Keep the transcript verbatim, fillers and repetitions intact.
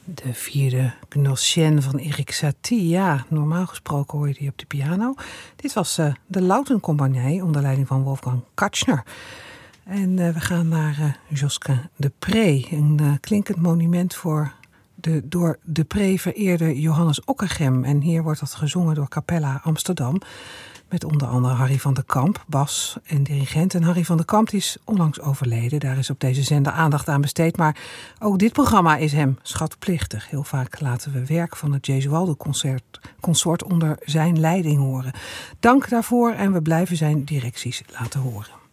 De vierde Gnossienne van Erik Satie. Ja, normaal gesproken hoor je die op de piano. Dit was uh, de Lautencompagnie onder leiding van Wolfgang Katschner. En uh, we gaan naar uh, Josquin de Pree. Een uh, klinkend monument voor de door de Pree vereerde Johannes Ockeghem. En hier wordt dat gezongen door Capella Amsterdam. Met onder andere Harry van der Kamp, bas en dirigent. En Harry van der Kamp is onlangs overleden. Daar is op deze zender aandacht aan besteed. Maar ook dit programma is hem schatplichtig. Heel vaak laten we werk van het Gesualdo Consort onder zijn leiding horen. Dank daarvoor en we blijven zijn directies laten horen.